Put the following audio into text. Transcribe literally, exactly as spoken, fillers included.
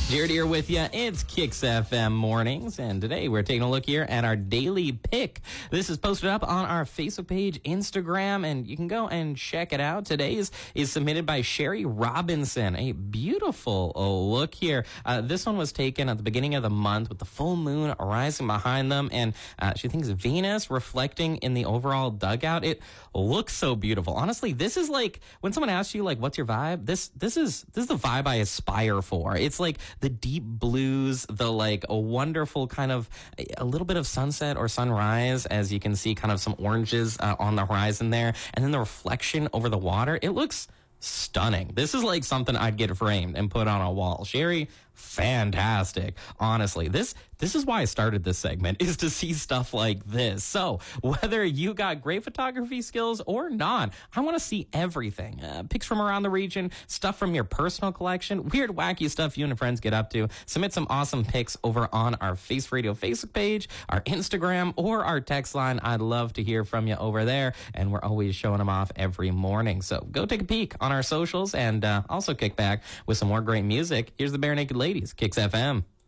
Jared here with you. It's Kicks F M Mornings, and today we're taking a look here at our daily pick. This is posted up on our Facebook page, Instagram, and you can go and check it out. Today's is submitted by Sherry Robinson. A beautiful look here. Uh, this one was taken at the beginning of the month with the full moon rising behind them, and uh, she thinks Venus reflecting in the overall dugout. It looks so beautiful. Honestly, this is like when someone asks you, like, what's your vibe? This this is this is the vibe I aspire for. It's like the deep blues, the like a wonderful kind of a little bit of sunset or sunrise, as you can see kind of some oranges uh, on the horizon there, and then the reflection over the water. It looks stunning. This is like something I'd get framed and put on a wall. Sherry, fantastic. Honestly, this this is why I started this segment, is to see stuff like this. So whether you got great photography skills or not, I want to see everything. Uh, pics from around the region, stuff from your personal collection, weird, wacky stuff you and friends get up to. Submit some awesome pics over on our Face Radio Facebook page, our Instagram, or our text line. I'd love to hear from you over there, and we're always showing them off every morning. So go take a peek on our socials, and uh, also kick back with some more great music. Here's the Bare Naked Ladies, Kicks F M.